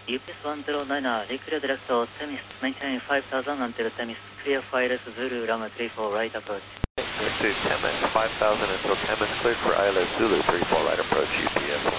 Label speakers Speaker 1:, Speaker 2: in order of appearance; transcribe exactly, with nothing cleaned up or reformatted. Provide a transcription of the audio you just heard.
Speaker 1: U P S one zero niner, declare direct to Temis, maintain five thousand until Temis, clear five less Zulu, Lama three four right approach.
Speaker 2: Pursuit Temis, five thousand until Temis, cleared for I L S Zulu three four right approach, U P S